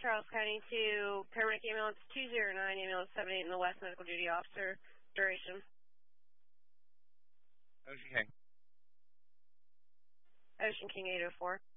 Charles County to paramedic ambulance 209, ambulance 78 in the west, medical duty officer, duration. Ocean King. Ocean King 804.